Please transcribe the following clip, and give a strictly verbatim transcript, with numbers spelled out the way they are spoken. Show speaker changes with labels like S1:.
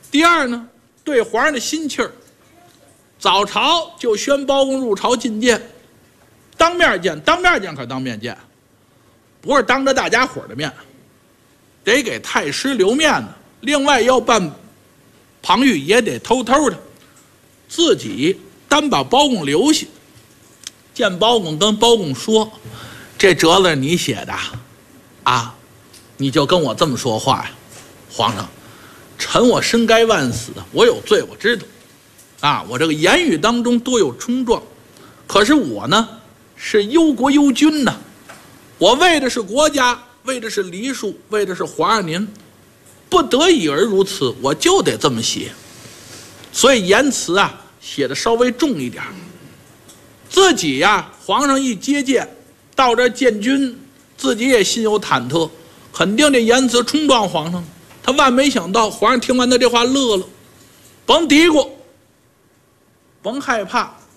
S1: 第二呢，对皇上的心气儿。早朝就宣包公入朝觐见，当面见，当面见可当面见，不是当着大家伙的面，得给太师留面子。另外要办庞玉也得偷偷的，自己单把包公留下。见包公，跟包公说：“这折子你写的，啊，你就跟我这么说话呀，皇上，臣我身该万死，我有罪我知道。”啊，我这个言语当中多有冲撞，可是我呢是忧国忧君呢，我为的是国家，为的是梨树，为的是皇上您，不得已而如此，我就得这么写，所以言辞啊写的稍微重一点。自己呀、啊，皇上一接见，到这见君，自己也心有忐忑，肯定这言辞冲撞皇上。他万没想到，皇上听完他这话乐了，甭嘀咕。甭害怕，